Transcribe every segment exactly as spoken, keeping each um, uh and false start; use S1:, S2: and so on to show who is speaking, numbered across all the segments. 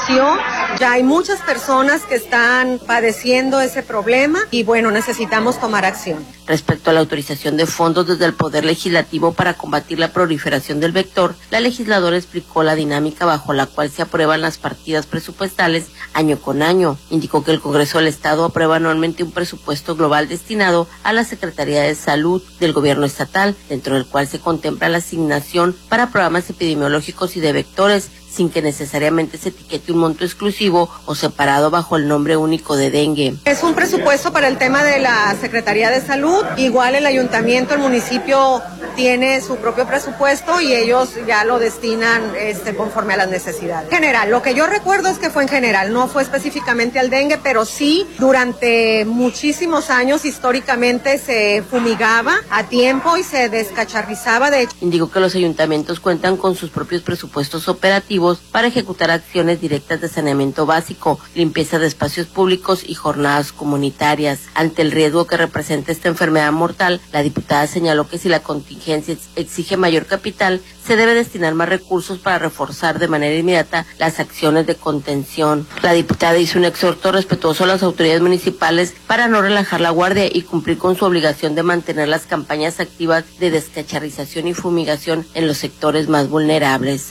S1: inició, ya hay muchas personas que están padeciendo ese problema y bueno, necesitamos tomar acción.
S2: Respecto a la autorización de fondos desde el Poder Legislativo para combatir la proliferación del vector, la legisladora explicó la dinámica bajo la cual se aprueban las partidas presupuestales año con año. Indicó que el Congreso del Estado aprueba anualmente un presupuesto global destinado a la Secretaría de Salud del Gobierno Estatal, dentro del cual se contempla la asignación para programas epidemiológicos y de vectores, sin que necesariamente se etiquete un monto exclusivo o separado bajo el nombre único de dengue.
S1: Es un presupuesto para el tema de la Secretaría de Salud, igual el ayuntamiento, el municipio tiene su propio presupuesto y ellos ya lo destinan este, conforme a las necesidades. En general, lo que yo recuerdo es que fue en general, no fue específicamente al dengue, pero sí durante muchísimos años históricamente se fumigaba a tiempo y se descacharrizaba. De hecho,
S2: indicó que los ayuntamientos cuentan con sus propios presupuestos operativos para ejecutar acciones directas de saneamiento básico, limpieza de espacios públicos y jornadas comunitarias. Ante el riesgo que representa esta enfermedad mortal, la diputada señaló que si la contingencia exige mayor capital, se debe destinar más recursos para reforzar de manera inmediata las acciones de contención. La diputada hizo un exhorto respetuoso a las autoridades municipales para no relajar la guardia y cumplir con su obligación de mantener las campañas activas de descacharrización y fumigación en los sectores más vulnerables.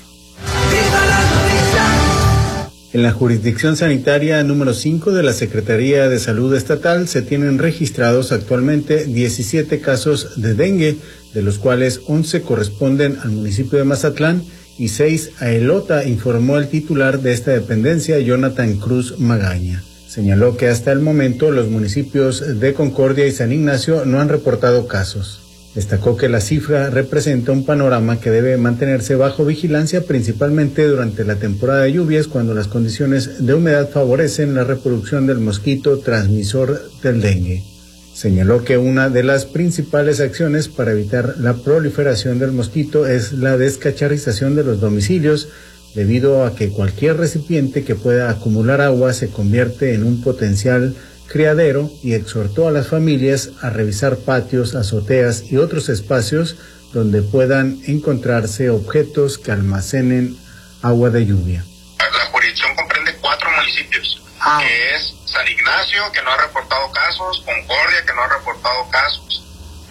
S3: En la jurisdicción sanitaria número cinco de la Secretaría de Salud Estatal se tienen registrados actualmente diecisiete casos de dengue, de los cuales once corresponden al municipio de Mazatlán y seis a Elota, informó el titular de esta dependencia, Jonathan Cruz Magaña. Señaló que hasta el momento los municipios de Concordia y San Ignacio no han reportado casos. Destacó que la cifra representa un panorama que debe mantenerse bajo vigilancia, principalmente durante la temporada de lluvias, cuando las condiciones de humedad favorecen la reproducción del mosquito transmisor del dengue. Señaló que una de las principales acciones para evitar la proliferación del mosquito es la descacharrización de los domicilios, debido a que cualquier recipiente que pueda acumular agua se convierte en un potencial criadero, y exhortó a las familias a revisar patios, azoteas y otros espacios donde puedan encontrarse objetos que almacenen agua de lluvia.
S4: La jurisdicción comprende cuatro municipios, ah. que es San Ignacio, que no ha reportado casos, Concordia, que no ha reportado casos,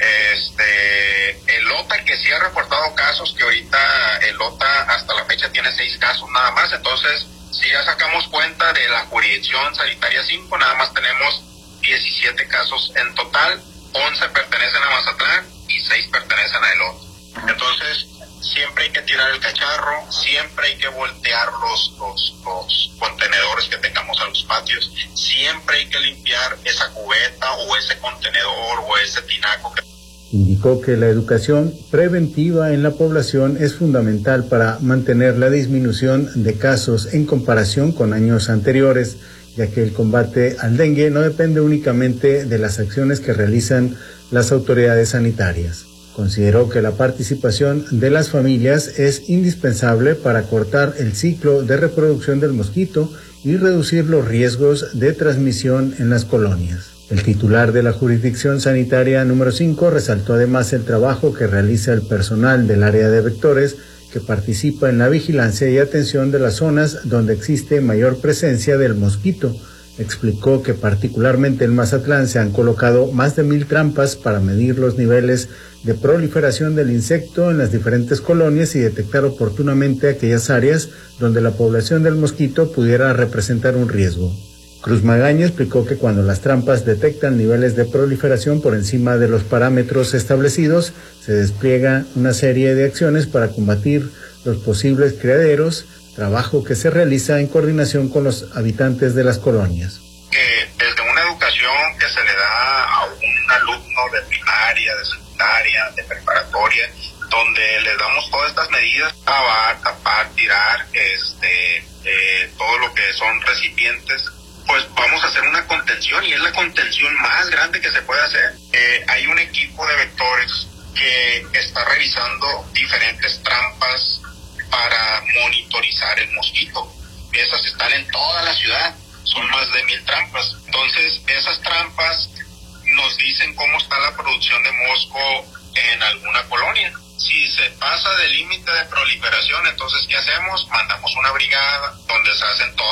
S4: este, Elota, que sí ha reportado casos, que ahorita Elota hasta la fecha tiene seis casos nada más. Entonces, si ya sacamos cuenta de la jurisdicción sanitaria cinco, nada más tenemos diecisiete casos en total, once pertenecen a Mazatlán y seis pertenecen a Elota. Entonces, siempre hay que tirar el cacharro, siempre hay que voltear los, los, los contenedores que tengamos en los patios, siempre hay que limpiar esa cubeta o ese contenedor o ese tinaco que...
S3: Indicó que la educación preventiva en la población es fundamental para mantener la disminución de casos en comparación con años anteriores, ya que el combate al dengue no depende únicamente de las acciones que realizan las autoridades sanitarias. Consideró que la participación de las familias es indispensable para cortar el ciclo de reproducción del mosquito y reducir los riesgos de transmisión en las colonias. El titular de la jurisdicción sanitaria número cinco resaltó además el trabajo que realiza el personal del área de vectores, que participa en la vigilancia y atención de las zonas donde existe mayor presencia del mosquito. Explicó que particularmente en Mazatlán se han colocado más de mil trampas para medir los niveles de proliferación del insecto en las diferentes colonias y detectar oportunamente aquellas áreas donde la población del mosquito pudiera representar un riesgo. Cruz Magaña explicó que cuando las trampas detectan niveles de proliferación por encima de los parámetros establecidos, se despliega una serie de acciones para combatir los posibles criaderos, trabajo que se realiza en coordinación con los habitantes de las colonias.
S4: Que desde una educación que se le da a un alumno de primaria, de secundaria, de preparatoria, donde les damos todas estas medidas, lavar, tapar, tirar, este, eh, todo lo que son recipientes, pues vamos a hacer una contención, y es la contención más grande que se puede hacer. Eh, hay un equipo de vectores que está revisando diferentes trampas para monitorizar el mosquito. Esas están en toda la ciudad, son más de mil trampas. Entonces, esas trampas nos dicen cómo está la producción de mosco en alguna colonia. Si se pasa del límite de proliferación, entonces, ¿qué hacemos? Mandamos una brigada donde se hacen todas